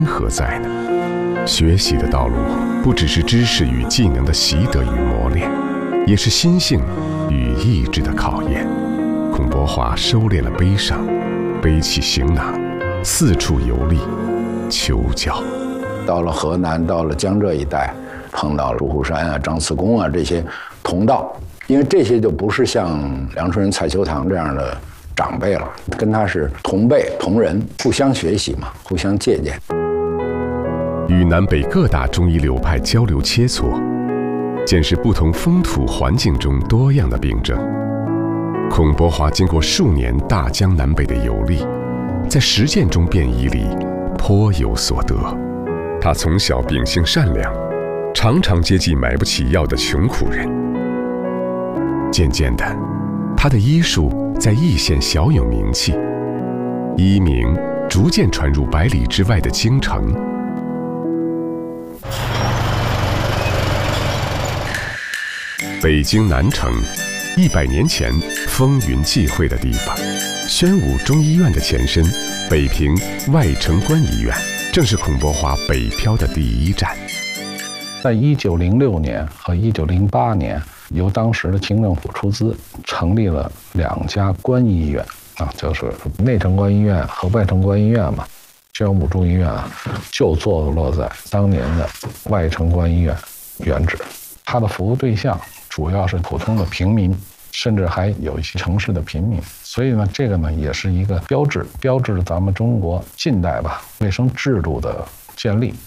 何在呢？学习的道路不只是知识与技能的习得与磨练，也是心性与意志的考验。孔伯华收敛了悲伤，背起行囊，四处游历，求教。 到了河南，到了江浙一带，碰到了朱虎山啊、张次公啊这些同道，因为这些就不是像梁春人、蔡秋堂这样的长辈了，跟他是同辈同仁，互相学习嘛，互相借鉴。 与南北各大中医流派交流切磋，见识不同风土环境中多样的病症。孔伯华经过数年大江南北的游历，在实践中变异里颇有所得。他从小秉性善良，常常接济买不起药的穷苦人。渐渐的，他的医术在易县小有名气，医名逐渐传入百里之外的京城。北京南城，100年前风云际会的地方，宣武中医院的前身，北平外城关医院，正是孔伯华北漂的第一站。 在1906年和1908年，由当时的清政府出资，成立了2家关医院啊，就是内城关医院和外城关医院嘛。宣武中医院啊，就坐落在当年的外城关医院原址，它的服务对象主要是普通的平民，甚至还有一些城市的贫民。所以呢，这个呢也是一个标志着咱们中国近代吧卫生制度的建立。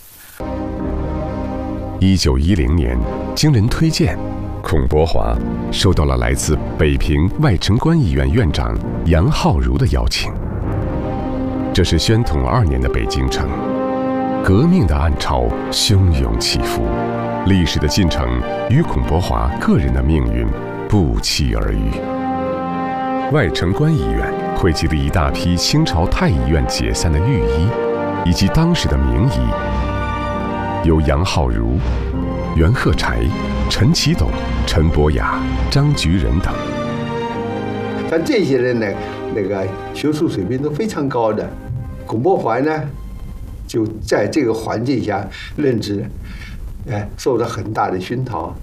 1910年，经人推荐，孔伯华收到了来自北平外城关医院院长杨浩如的邀请。这是宣统2年的北京城，革命的暗潮汹涌起伏，历史的进程与孔伯华个人的命运不期而遇。外城关医院汇集了一大批清朝太医院解散的御医，以及当时的名医，有杨浩如、袁鹤柴、陈其董、陈伯雅、张菊仁等。 像这些人呢，那个学术水平都非常高的，孔伯华呢，就在这个环境下任职，受到很大的熏陶。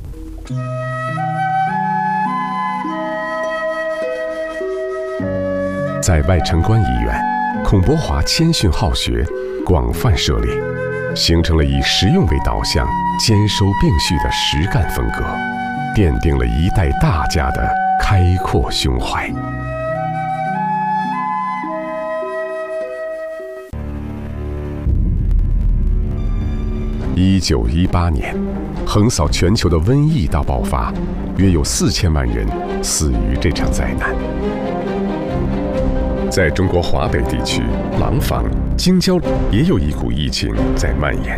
在外城关医院，孔伯华谦逊好学，广泛涉猎，形成了以实用为导向、兼收并蓄的实干风格，奠定了一代大家的开阔胸怀。1918年，横扫全球的瘟疫大爆发，约有4000万人死于这场灾难。在中国华北地区，廊坊、京郊也有一股疫情在蔓延，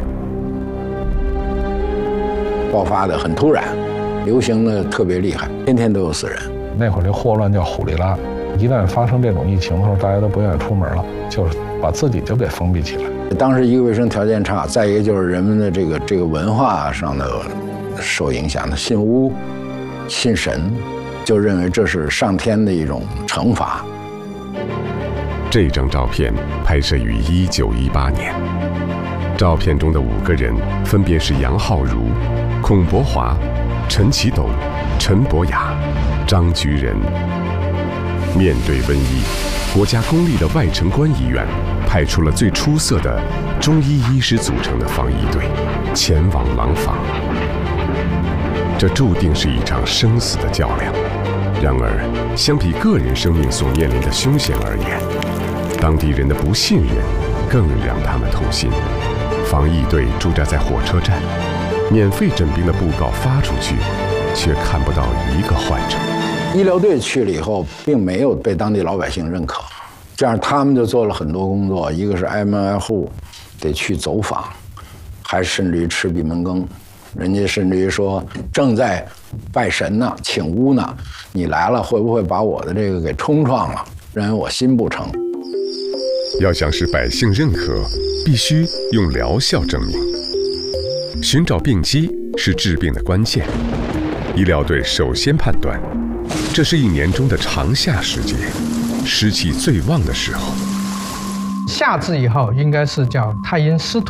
爆发的很突然，流行的特别厉害，天天都有死人。 那会儿这霍乱叫虎利拉，一旦发生这种疫情的时候，大家都不愿意出门了，就是把自己就给封闭起来。 当时一个卫生条件差，再一个就是人们的这个文化上的受影响的，信巫、信神，就认为这是上天的一种惩罚。 这张照片拍摄于1918年，照片中的5个人分别是杨浩如、孔伯华、陈其董、陈伯雅、张菊仁。面对瘟疫，国家公立的外城关医院派出了最出色的中医医师组成的防疫队，前往廊坊。这注定是一场生死的较量。然而，相比个人生命所面临的凶险而言，当地人的不信任更让他们痛心。防疫队驻扎在火车站，免费诊病的布告发出去，却看不到一个患者。 医疗队去了以后，并没有被当地老百姓认可，这样他们就做了很多工作，一个是挨门挨户得去走访，还甚至于吃闭门羹。人家甚至于说正在拜神呢，请巫呢，你来了会不会把我的这个给冲撞了，认为我心不诚。 要想使百姓认可，必须用疗效证明。寻找病机是治病的关键。医疗队首先判断，这是1年中的长夏时节，湿气最旺的时候。 夏至以后应该是叫太阴湿土，